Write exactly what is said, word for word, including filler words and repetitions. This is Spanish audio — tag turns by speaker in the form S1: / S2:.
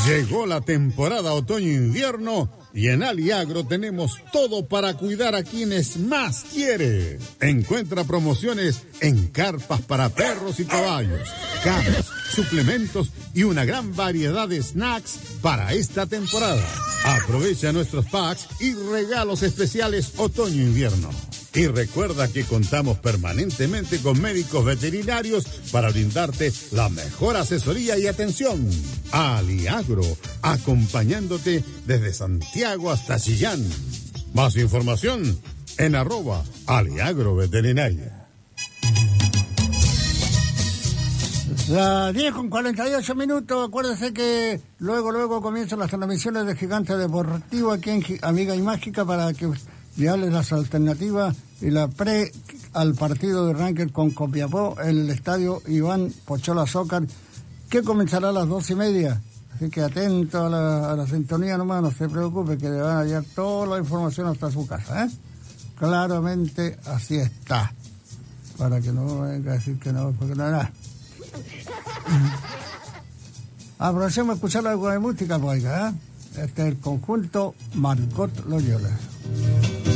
S1: Llegó la temporada otoño-invierno y en Aliagro tenemos todo para cuidar a quienes más quiere. Encuentra promociones en carpas para perros y caballos, camas, suplementos y una gran variedad de snacks para esta temporada. Aprovecha nuestros packs y regalos especiales otoño-invierno. Y recuerda que contamos permanentemente con médicos veterinarios para brindarte la mejor asesoría y atención. Aliagro, acompañándote desde Santiago hasta Chillán. Más información en arroba Aliagro Veterinaria.
S2: Las diez con cuarenta y ocho minutos, acuérdense que luego, luego comienzan las transmisiones de Gigante Deportivo aquí en Amiga y Mágica para que darles las alternativas y la pre al partido de Ranger con Copiapó en el estadio Iván Pochola Zócar, que comenzará a las dos y media. Así que atento a la, a la sintonía nomás, no se preocupe, que le van a llegar toda la información hasta su casa, ¿eh? Claramente así está. Para que no venga a decir que no, porque no es nada. Aprovechemos a escuchar algo de música, pues, ¿eh? Este es el conjunto Margot Loyola.